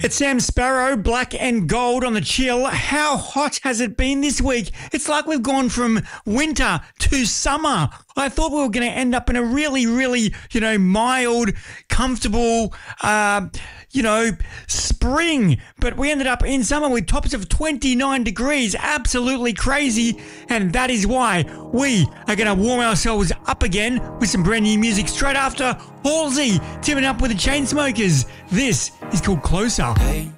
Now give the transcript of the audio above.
It's Sam Sparrow, Black and Gold on the Chill. How hot has it been this week? It's like we've gone from winter to summer. I thought we were going to end up in a really, mild, comfortable, spring. But we ended up in summer with tops of 29 degrees. Absolutely crazy. And that is why we are going to warm ourselves up again with some brand new music straight after Halsey teaming up with the Chainsmokers. This is called Closer. Hey,